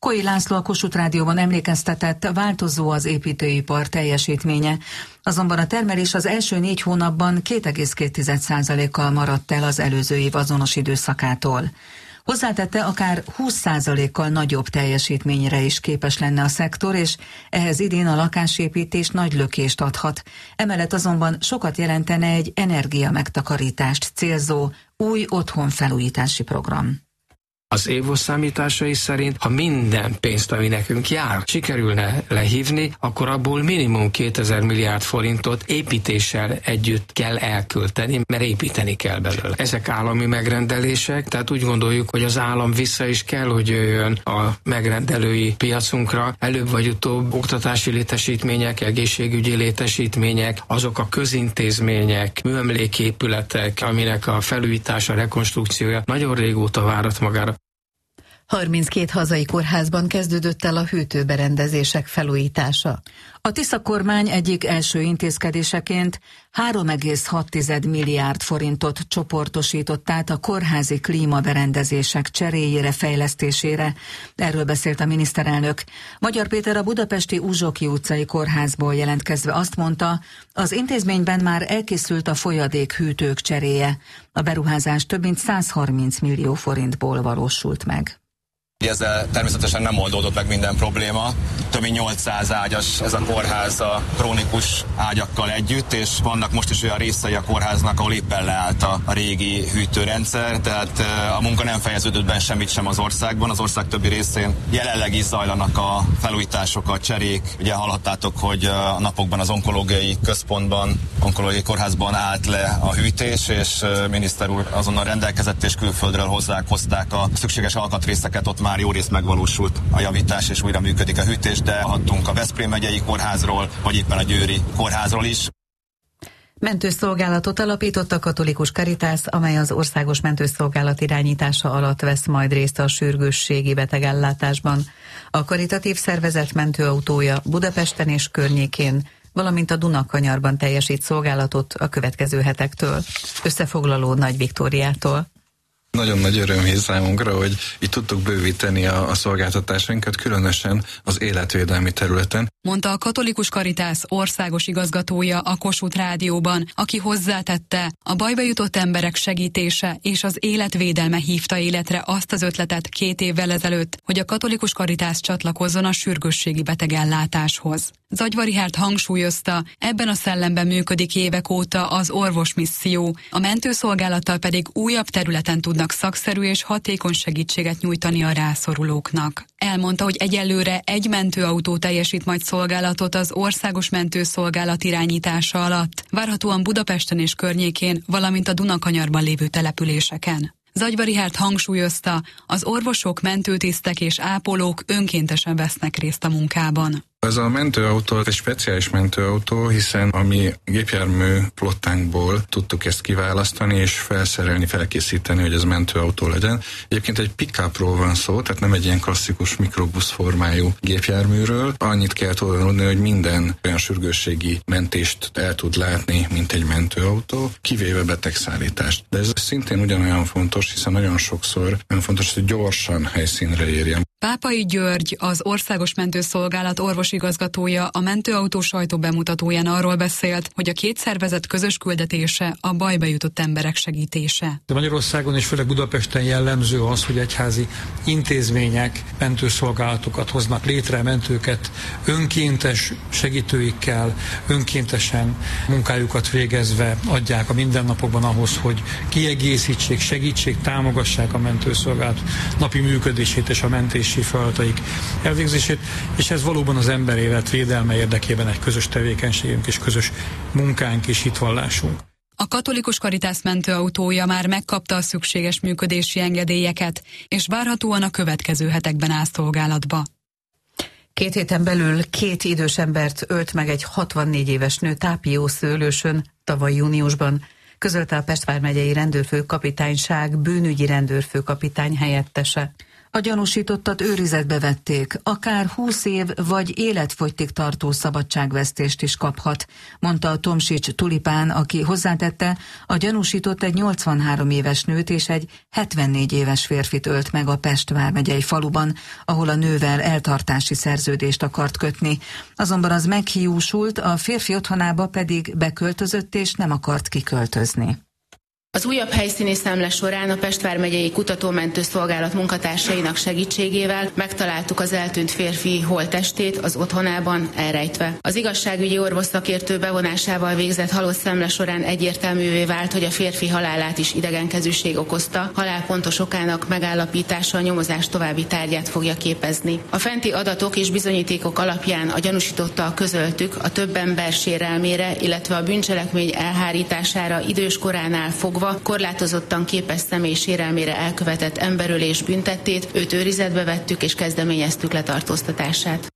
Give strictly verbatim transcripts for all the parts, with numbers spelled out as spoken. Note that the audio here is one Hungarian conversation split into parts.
Koi László a Kossuth Rádióban emlékeztetett, változó az építőipar teljesítménye, azonban a termelés az első négy hónapban két egész két százalékkal maradt el az előző év azonos időszakától. Hozzátette, akár húsz százalékkal nagyobb teljesítményre is képes lenne a szektor, és ehhez idén a lakásépítés nagy lökést adhat. Emellett azonban sokat jelentene egy energiamegtakarítást célzó új otthonfelújítási program. Az évos számításai szerint, ha minden pénzt, ami nekünk jár, sikerülne lehívni, akkor abból minimum kétezer milliárd forintot építéssel együtt kell elkölteni, mert építeni kell belőle. Ezek állami megrendelések, tehát úgy gondoljuk, hogy az állam vissza is kell, hogy jöjjön a megrendelői piacunkra. Előbb vagy utóbb oktatási létesítmények, egészségügyi létesítmények, azok a közintézmények, műemléképületek, aminek a felújítása, rekonstrukciója nagyon régóta várat magára. harminckét hazai kórházban kezdődött el a hűtőberendezések felújítása. A Tisza kormány egyik első intézkedéseként három egész hat milliárd forintot csoportosított át a kórházi klímaberendezések cseréjére, fejlesztésére. Erről beszélt a miniszterelnök. Magyar Péter a budapesti Uzsoki utcai kórházból jelentkezve azt mondta, az intézményben már elkészült a folyadék hűtők cseréje. A beruházás több mint száz harminc millió forintból valósult meg. Ezzel természetesen nem oldódott meg minden probléma. Több mint nyolcszáz ágyas ez a kórház a krónikus ágyakkal együtt, és vannak most is olyan részei a kórháznak, ahol éppen leállt a, a régi hűtőrendszer, tehát a munka nem fejeződött be semmit sem az országban. Az ország többi részén jelenleg is zajlanak a felújítások, a cserék. Ugye hallhattátok, hogy a napokban az onkológiai központban, onkológiai kórházban állt le a hűtés, és miniszter úr azonnal rendelkezett, és külföldről hozzák, hozták a szükséges alkatrészeket, ott már jó részt megvalósult a javítás, és újra működik a hűtés, de hallottunk a Veszprém megyei kórházról, vagy éppen a Győri kórházról is. Mentőszolgálatot alapított a Katolikus Caritas, amely az országos mentőszolgálat irányítása alatt vesz majd részt a sürgősségi betegellátásban. A karitatív szervezet mentőautója Budapesten és környékén, valamint a Dunakanyarban teljesít szolgálatot a következő hetektől. Összefoglaló Nagy Viktóriától. Nagyon nagy öröm számunkra, hogy itt tudtuk bővíteni a, a szolgáltatásainkat, különösen az életvédelmi területen. Mondta a Katolikus Caritas országos igazgatója a Kossuth Rádióban, aki hozzátette, a bajba jutott emberek segítése és az életvédelme hívta életre azt az ötletet két évvel ezelőtt, hogy a Katolikus Caritas csatlakozzon a sürgősségi betegellátáshoz. Zagyva Richárd hangsúlyozta, ebben a szellemben működik évek óta az orvosmisszió, a mentőszolgálattal pedig újabb területen tudnak szakszerű és hatékony segítséget nyújtani a rászorulóknak. Elmondta, hogy egyelőre egy mentőautó teljesít majd szolgálatot az országos mentőszolgálat irányítása alatt, várhatóan Budapesten és környékén, valamint a Dunakanyarban lévő településeken. Zagyva Richárd hangsúlyozta, az orvosok, mentőtisztek és ápolók önkéntesen vesznek részt a munkában. Ez a mentőautó egy speciális mentőautó, hiszen a mi gépjármű flottánkból tudtuk ezt kiválasztani és felszerelni, felkészíteni, hogy ez mentőautó legyen. Egyébként egy pick-upról van szó, tehát nem egy ilyen klasszikus mikrobusz formájú gépjárműről. Annyit kell tudni, hogy minden olyan sürgősségi mentést el tud látni, mint egy mentőautó, kivéve betegszállítást. De ez szintén ugyanolyan fontos, hiszen nagyon sokszor nagyon fontos, hogy gyorsan helyszínre érjen. Pápai György, az Országos Mentőszolgálat orvosigazgatója a mentőautó sajtó bemutatóján arról beszélt, hogy a két szervezet közös küldetése a bajba jutott emberek segítése. De Magyarországon és főleg Budapesten jellemző az, hogy egyházi intézmények mentőszolgálatokat hoznak létre, mentőket önkéntes segítőikkel, önkéntesen munkájukat végezve adják a mindennapokban ahhoz, hogy kiegészítsék, segítsék, támogassák a mentőszolgálat napi működését és a mentés feladataik elvégzését, és ez valóban az emberélet védelme érdekében egy közös tevékenységünk és közös munkánk és hitvallásunk. A Katolikus Caritas mentőautója már megkapta a szükséges működési engedélyeket, és várhatóan a következő hetekben áll szolgálatba. Két héten belül két idős embert ölt meg egy hatvannégy éves nő Tápiószőlősön tavaly júniusban, közölte a Pest vármegyei rendőrfőkapitányság bűnügyi rendőrfőkapitány helyettese. A gyanúsítottat őrizetbe vették, akár húsz év vagy életfogytig tartó szabadságvesztést is kaphat, mondta a Tomsics Tulipán, aki hozzátette, a gyanúsított egy nyolcvanhárom éves nőt és egy hetvennégy éves férfit ölt meg a Pest vármegyei faluban, ahol a nővel eltartási szerződést akart kötni. Azonban az meghiúsult, a férfi otthonába pedig beköltözött és nem akart kiköltözni. Az újabb helyszíni számla során a Pest vármegyei kutatómentő szolgálat munkatársainak segítségével megtaláltuk az eltűnt férfi holttestét az otthonában elrejtve. Az igazságügyi orvos szakértő bevonásával végzett halott során egyértelművé vált, hogy a férfi halálát is idegenkezűség okozta, halál pontos okának megállapítása a nyomozás további tárgyát fogja képezni. A fenti adatok és bizonyítékok alapján a gyanúsítottal közöltük a több ember sérelmére, illetve a bűncselekmény elhárítására idős koránál fogva korlátozottan képes személy sérelmére elkövetett emberölés büntettét, őt őrizetbe vettük és kezdeményeztük letartóztatását.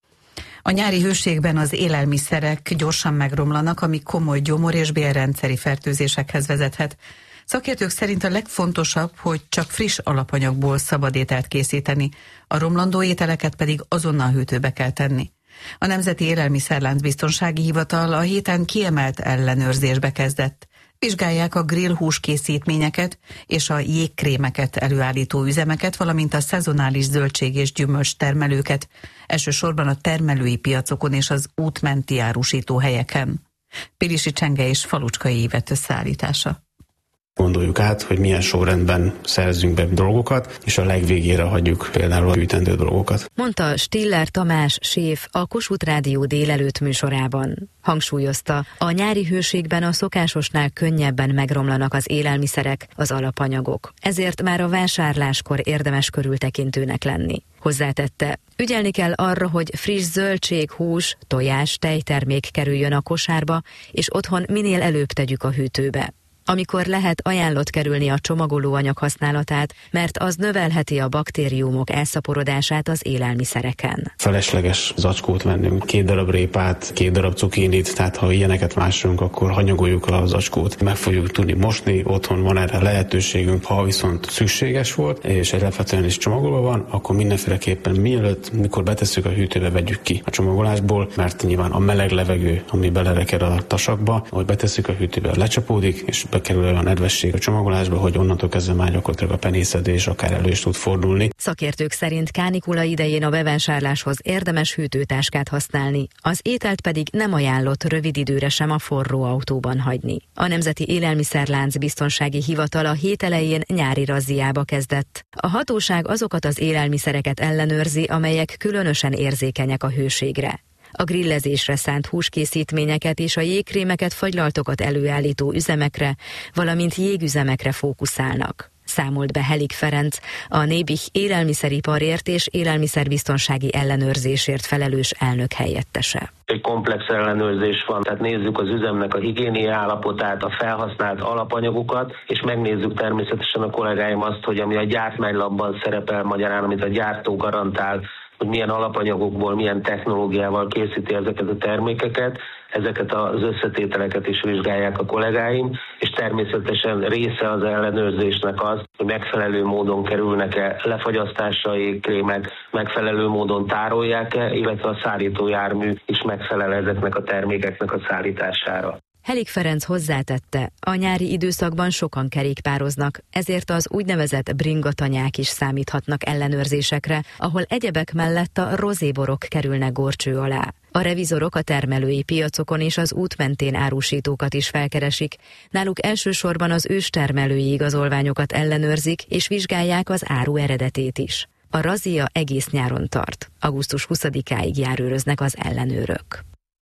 A nyári hőségben az élelmiszerek gyorsan megromlanak, ami komoly gyomor- és bélrendszeri fertőzésekhez vezethet. Szakértők szerint a legfontosabb, hogy csak friss alapanyagból szabad ételt készíteni, a romlandó ételeket pedig azonnal hűtőbe kell tenni. A Nemzeti Élelmiszerlánc Biztonsági Hivatal a héten kiemelt ellenőrzésbe kezdett. Vizsgálják a grillhús készítményeket és a jégkrémeket előállító üzemeket, valamint a szezonális zöldség és gyümölcs termelőket, elsősorban a termelői piacokon és az útmenti árusító helyeken. Pilisi Csenge és Falucskai Évet összeállítása. Gondoljuk át, hogy milyen sorrendben szerzünk be dolgokat, és a legvégére hagyjuk például a hűtendő dolgokat. Mondta Stiller Tamás séf a Kossuth Rádió délelőtt műsorában. Hangsúlyozta, a nyári hőségben a szokásosnál könnyebben megromlanak az élelmiszerek, az alapanyagok. Ezért már a vásárláskor érdemes körültekintőnek lenni. Hozzátette, ügyelni kell arra, hogy friss zöldség, hús, tojás, tejtermék kerüljön a kosárba, és otthon minél előbb tegyük a hűtőbe. Amikor lehet, ajánlott kerülni a csomagolóanyag használatát, mert az növelheti a baktériumok elszaporodását az élelmiszereken. Felesleges zacskót vennünk, két darab répát, két darab cukinit, tehát ha ilyeneket másolunk, akkor hanyagoljuk a zacskót. Meg fogjuk tudni mosni, otthon van erre lehetőségünk, ha viszont szükséges volt, és alapvetően is csomagolva van, akkor mindenféleképpen mielőtt, mikor betesszük a hűtőbe, vegyük ki a csomagolásból, mert nyilván a meleg levegő, ami belereked a tasakba, ahogy betesszük a hűtőbe, lecsapódik, és bekerül olyan nedvesség a csomagolásba, hogy onnantól kezdve már gyakorlatilag a penészedés akár elő is tud fordulni. Szakértők szerint kánikula idején a bevásárláshoz érdemes hűtőtáskát használni, az ételt pedig nem ajánlott rövid időre sem a forró autóban hagyni. A Nemzeti Élelmiszerlánc Biztonsági Hivatal a hét elején nyári razziába kezdett. A hatóság azokat az élelmiszereket ellenőrzi, amelyek különösen érzékenyek a hőségre. A grillezésre szánt húskészítményeket és a jégkrémeket, fagylaltokat előállító üzemekre, valamint jégüzemekre fókuszálnak. Számolt be Helik Ferenc, a Nébih élelmiszeriparért és élelmiszerbiztonsági ellenőrzésért felelős elnök helyettese. Egy komplex ellenőrzés van, tehát nézzük az üzemnek a higiéniai állapotát, a felhasznált alapanyagokat, és megnézzük természetesen a kollégáim azt, hogy ami a gyártmánylapban szerepel magyarán, amit a gyártó garantál, hogy milyen alapanyagokból, milyen technológiával készíti ezeket a termékeket, ezeket az összetételeket is vizsgálják a kollégáim, és természetesen része az ellenőrzésnek az, hogy megfelelő módon kerülnek-e lefagyasztásra a jégkrémek, megfelelő módon tárolják-e, illetve a szállítójármű is megfelel ezeknek a termékeknek a szállítására. Helik Ferenc hozzátette, a nyári időszakban sokan kerékpároznak, ezért az úgynevezett bringatanyák is számíthatnak ellenőrzésekre, ahol egyebek mellett a rozéborok kerülnek górcső alá. A revizorok a termelői piacokon és az út mentén árusítókat is felkeresik. Náluk elsősorban az őstermelői igazolványokat ellenőrzik és vizsgálják az áru eredetét is. A razzia egész nyáron tart. augusztus huszadikáig járőröznek az ellenőrök.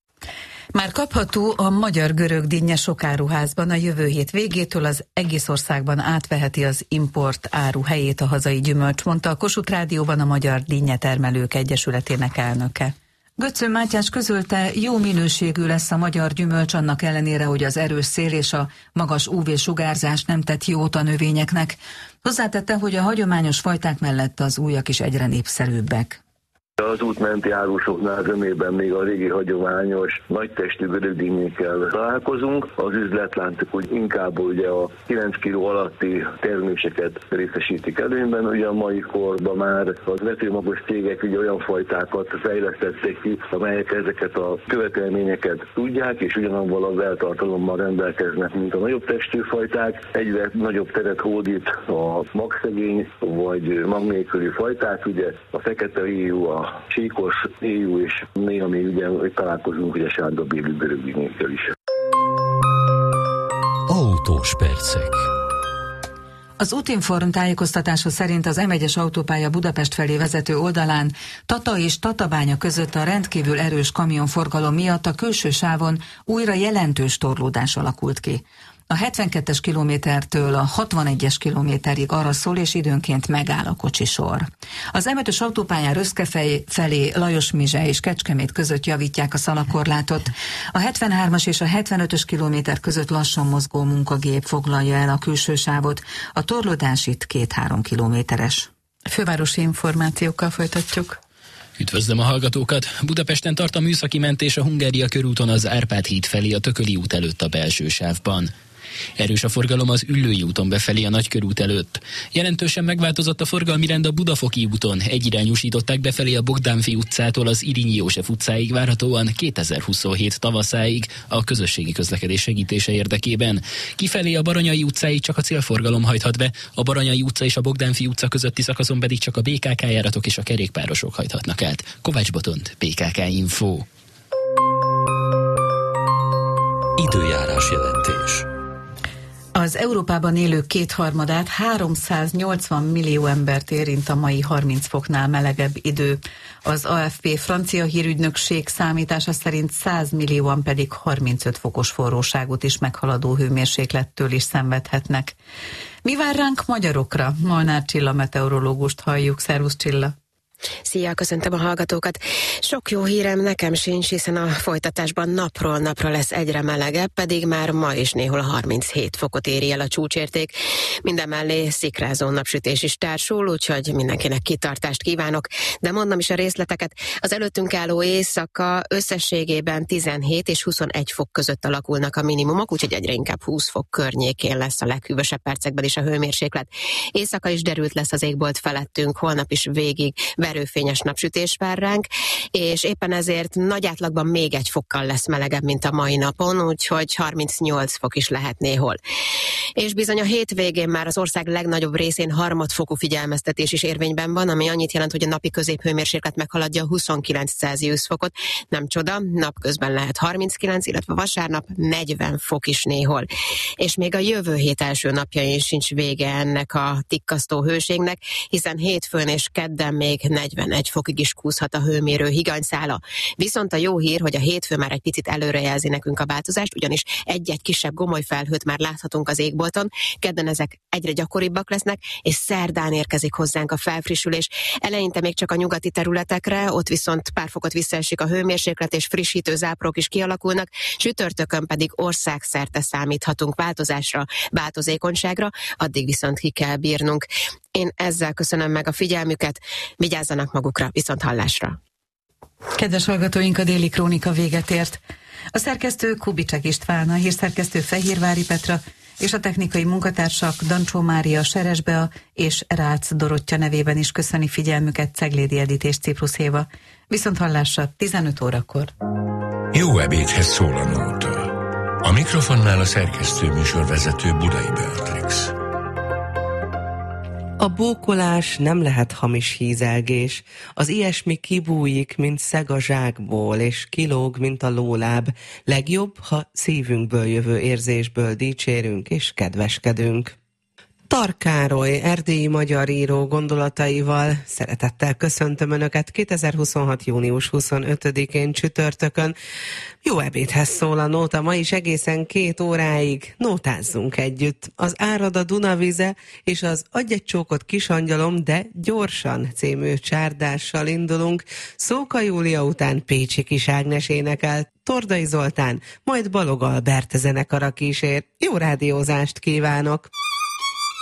Már kapható a magyar-görög dinnye sok áruházban, a jövő hét végétől az egész országban átveheti az import áru helyét a hazai gyümölcs, mondta a Kossuth Rádióban a Magyar Dinnyetermelők Egyesületének elnöke. Götző Mátyás közölte, jó minőségű lesz a magyar gyümölcs annak ellenére, hogy az erős szél és a magas ú vé-sugárzás nem tett jót a növényeknek. Hozzátette, hogy a hagyományos fajták mellett az újak is egyre népszerűbbek. Az útmenti árusoknál zömében még a régi hagyományos nagytestű görögdínyékkel találkozunk. Az üzletláncok úgy inkább ugye a kilenc kiló alatti terméseket részesítik előnyben. Ugye a mai korban már az vetőmagos cégek ugye olyan fajtákat fejlesztették ki, amelyek ezeket a követelményeket tudják, és ugyanabban az eltartalommal rendelkeznek, mint a nagyobb testű fajták. Egyre nagyobb teret hódít a magszegény vagy mag nélküli fajták, ugye a fekete éjú, a síkos éjú, és néha még ugye találkozunk ugye sárdabélű görögdínyékkel is. Autós percek. Az Útinform tájékoztatása szerint az em egyes autópálya Budapest felé vezető oldalán Tata és Tatabánya között a rendkívül erős kamionforgalom miatt a külső sávon újra jelentős torlódás alakult ki. A hetvenkettes kilométertől a hatvanegyes kilométerig arra szól, és időnként megáll a kocsisor. Az em ötös autópályán Röszkefej felé Lajos-Mizse és Kecskemét között javítják a szalakorlátot. A hetvenhármas és a hetvenötös kilométer között lassan mozgó munkagép foglalja el a külső sávot. A torlódás itt két-három kilométeres. Fővárosi információkkal folytatjuk. Üdvözlöm a hallgatókat! Budapesten tart a műszaki mentés a Hungária körúton az Árpád híd felé a Tököli út előtt a belső sávban. Erős a forgalom az Üllői úton befelé a Nagykörút előtt. Jelentősen megváltozott a forgalmi rend a Budafoki úton. Egyirányúsították befelé a Bogdánfi utcától az Irínyi József utcáig, várhatóan kétezer-huszonhét tavaszáig a közösségi közlekedés segítése érdekében. Kifelé a Baranyai utcáig csak a célforgalom hajthat be, a Baranyai utca és a Bogdánfi utca közötti szakaszon pedig csak a bé ká ká járatok és a kerékpárosok hajthatnak át. Kovács Botont, bé ká ká Info. Időjárás jelentés. Az Európában élő kétharmadát, háromszáznyolcvan millió embert érint a mai harminc foknál melegebb idő. Az á ef pé francia hírügynökség számítása szerint száz millióan pedig harmincöt fokos forróságot is meghaladó hőmérséklettől is szenvedhetnek. Mi vár ránk magyarokra? Molnár Csilla meteorológust halljuk. Szervusz Csilla! Szia, köszöntöm a hallgatókat! Sok jó hírem nekem sincs, hiszen a folytatásban napról napra lesz egyre melegebb, pedig már ma is néhol a harminchét fokot éri el a csúcsérték. Mindemellé szikrázó napsütés is társul, úgyhogy mindenkinek kitartást kívánok, de mondom is a részleteket. Az előttünk álló éjszaka összességében tizenhét és huszonegy fok között alakulnak a minimumok, úgyhogy egyre inkább húsz fok környékén lesz a leghűvösebb percekben is a hőmérséklet. Éjszaka is derült lesz az égbolt felettünk, holnap is végig verőfényes napsütés vár ránk, és éppen ezért nagy átlagban még egy fokkal lesz melegebb, mint a mai napon, úgyhogy harmincnyolc fok is lehet néhol. És bizony a hétvégén már az ország legnagyobb részén harmadfokú figyelmeztetés is érvényben van, ami annyit jelent, hogy a napi középhőmérséklet meghaladja huszonkilenc Celsius fokot. Nem csoda, napközben lehet harminckilenc, illetve vasárnap negyven fok is néhol. És még a jövő hét első napjain sincs vége ennek a tikkasztó hőségnek, hiszen hétfőn és kedden még negyvenegy fokig is kúszhat a hőmérő higanyszála. Viszont a jó hír, hogy a hétfő már egy picit előrejelzi nekünk a változást, ugyanis egy-egy kisebb gomoly felhőt már láthatunk az égbolton, kedden ezek egyre gyakoribbak lesznek, és szerdán érkezik hozzánk a felfrissülés. Eleinte még csak a nyugati területekre, ott viszont pár fokot visszaesik a hőmérséklet, és frissítő záporok is kialakulnak, csütörtökön pedig országszerte számíthatunk változásra, változékonyságra, addig viszont ki kell bírnunk. Én ezzel köszönöm meg a figyelmüket, vigyázzanak magukra, viszont hallásra. Kedves hallgatóink, a déli krónika véget ért. A szerkesztő Kubicsek István, a hírszerkesztő Fehérvári Petra és a technikai munkatársak Dancsó Mária, Seresbea és Rácz Dorottya nevében is köszöni figyelmüket Ceglédi Edit és Ciprus Éva. Viszont hallásra tizenöt órakor. Jó ebédhez szól a nóta. A mikrofonnál a szerkesztő műsorvezető Budai Beatrix. A bókolás nem lehet hamis hízelgés, az ilyesmi kibújik, mint szeg a zsákból, és kilóg, mint a lóláb. Legjobb, ha szívünkből jövő érzésből dicsérünk és kedveskedünk. Tar Károly, erdélyi magyar író gondolataival szeretettel köszöntöm Önöket kétezer-huszonhat. június huszonötödikén csütörtökön. Jó ebédhez szól a nóta, ma is egészen két óráig nótázzunk együtt. Az Árad a Dunavize és az Adj egy csókot kisangyalom, de gyorsan című csárdással indulunk. Szóka Júlia után Pécsi Kis Ágnes énekel, Tordai Zoltán, majd Balog Albert zenekara kísér. Jó rádiózást kívánok!